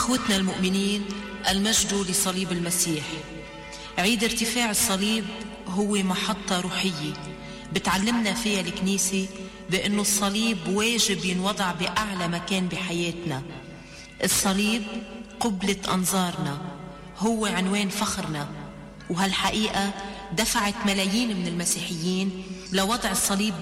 أخوتنا المؤمنين، المجد لصليب المسيح. عيد ارتفاع الصليب هو محطة روحية بتعلمنا فيها الكنيسة بأنه الصليب واجب ينوضع بأعلى مكان بحياتنا. الصليب قبلة أنظارنا، هو عنوان فخرنا، وهالحقيقة دفعت ملايين من المسيحيين لوضع الصليب